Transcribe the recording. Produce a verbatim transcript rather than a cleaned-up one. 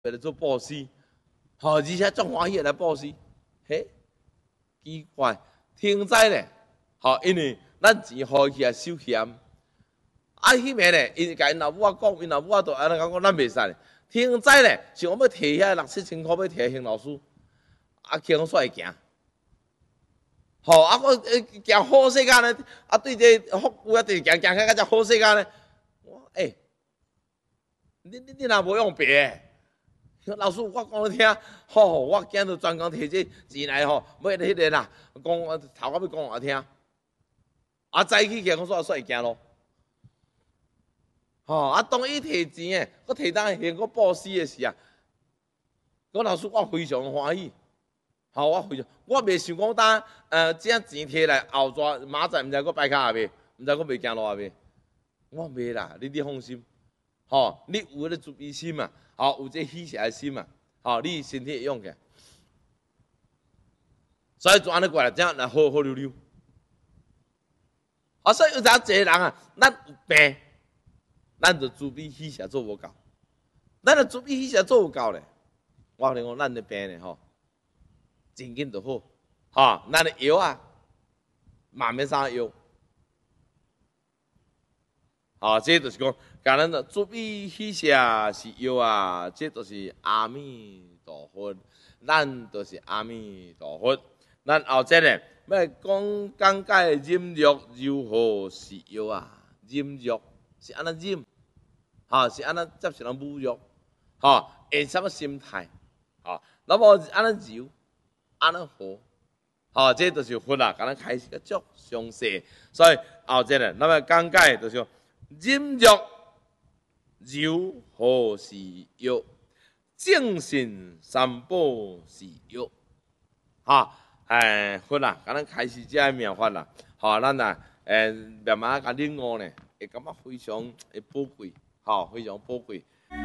来做布施，吼，而且足欢喜来布施，嘿，奇怪，天灾咧，吼，因为咱钱花去啊收险，啊，迄暝咧，伊甲因老母啊讲，因老母啊都安尼讲，咱袂使。天灾咧，想要摕遐六七千箍要摕邢老师，啊，轻率行。吼，啊，我行好世界咧，啊，对这福有啊，对行行起甲只好世界咧，我诶、欸，你你你若无用白，老师我讲你听，吼，我今日专工摕这钱来吼，要迄个啦，讲头壳要讲我听，啊，早起行煞煞行咯，吼，啊，当伊摕钱诶，我摕当行个布施诶时啊，我老师我非常欢喜。好，我非常，我袂想讲当呃，这钱摕来后抓明仔毋知佫摆骹下袂，毋知佫袂行路下袂。我袂啦，你你放心，吼，你有迄个慈悲心嘛，吼，有这喜舍的心嘛，吼，你身体会用起。所以就安尼过来，这样来好好溜溜。啊，所以有影一个人啊，咱有病，咱就慈悲喜舍做无够，咱的慈悲喜舍做有够咧。我跟你讲，咱的病咧吼。真紧就好，哈！咱的药啊，慢慢啥药，啊，这就是讲，甲咱的慈悲喜舍是药啊，这就是阿弥陀佛，咱就是阿弥陀佛。咱后节咧，要讲讲解忍辱如何是药啊？忍辱是安怎忍？哈，是安怎接受人侮辱？哈，用什么心态？哈，那么安怎柔？安尼好，吼，这就是佛啦，甲咱开始个足详细，所以后节咧，咱要讲解就是忍辱如何是药，正信三宝是药，哈，诶，佛啦，甲咱开始这个妙法啦，吼，咱啊，诶，慢慢甲领悟呢，会感觉非常会宝贵，吼，非常宝贵。